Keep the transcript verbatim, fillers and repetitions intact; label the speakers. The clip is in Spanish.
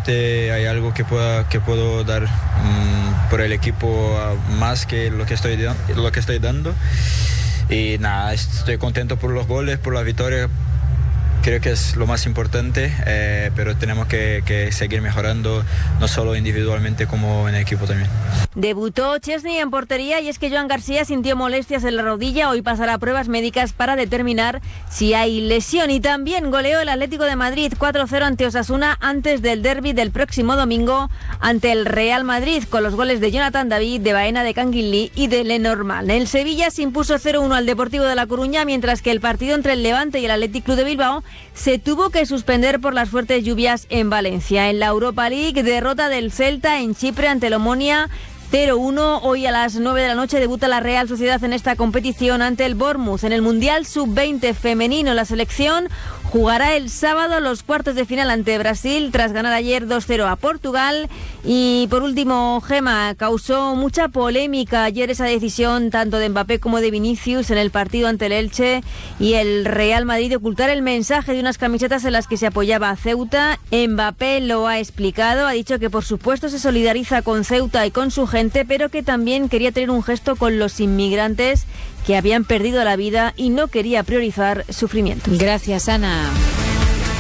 Speaker 1: seguramente hay algo que pueda que puedo dar um, por el equipo uh, más que lo que estoy lo que estoy dando. Y nada, estoy contento por los goles, por la victoria. Creo que es lo más importante, eh, pero tenemos que, que seguir mejorando, no solo individualmente como en equipo también.
Speaker 2: Debutó Chesney en portería y es que Joan García sintió molestias en la rodilla. Hoy pasará pruebas médicas para determinar si hay lesión. Y también goleó el Atlético de Madrid cuatro cero ante Osasuna antes del derbi del próximo domingo ante el Real Madrid, con los goles de Jonathan David, de Baena, de Canguilí y de Lenormand. El Sevilla se impuso cero uno al Deportivo de La Coruña, mientras que el partido entre el Levante y el Athletic Club de Bilbao se tuvo que suspender por las fuertes lluvias en Valencia. En la Europa League, derrota del Celta en Chipre ante el Omonia cero uno. Hoy a las nueve de la noche debuta la Real Sociedad en esta competición ante el Bournemouth. En el Mundial sub veinte femenino, la selección jugará el sábado los cuartos de final ante Brasil tras ganar ayer dos cero a Portugal. Y por último, Gema, causó mucha polémica ayer esa decisión tanto de Mbappé como de Vinicius en el partido ante el Elche y el Real Madrid de ocultar el mensaje de unas camisetas en las que se apoyaba a Ceuta. Mbappé lo ha explicado, ha dicho que por supuesto se solidariza con Ceuta y con su gente, pero que también quería tener un gesto con los inmigrantes que habían perdido la vida y no quería priorizar sufrimientos.
Speaker 3: Gracias, Ana.